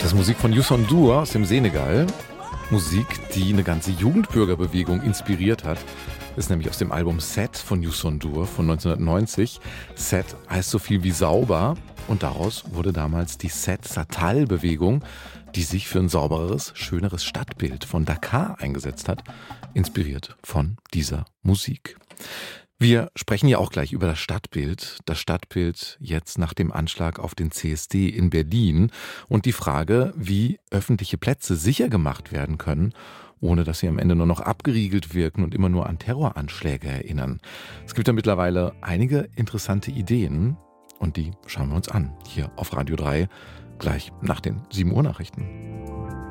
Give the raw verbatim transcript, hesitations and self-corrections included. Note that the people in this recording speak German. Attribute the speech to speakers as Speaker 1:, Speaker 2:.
Speaker 1: Das ist Musik von Youssou N'Dour aus dem Senegal. Musik, die eine ganze Jugendbürgerbewegung inspiriert hat. Ist nämlich aus dem Album Set von Youssou N'Dour von neunzehnhundertneunzig. Set heißt so viel wie sauber und daraus wurde damals die Set Satal-Bewegung, die sich für ein saubereres, schöneres Stadtbild von Dakar eingesetzt hat, inspiriert von dieser Musik. Wir sprechen ja auch gleich über das Stadtbild. Das Stadtbild jetzt nach dem Anschlag auf den C S D in Berlin und die Frage, wie öffentliche Plätze sicher gemacht werden können, ohne dass sie am Ende nur noch abgeriegelt wirken und immer nur an Terroranschläge erinnern. Es gibt da mittlerweile einige interessante Ideen und die schauen wir uns an, hier auf Radio drei, gleich nach den sieben Uhr Nachrichten.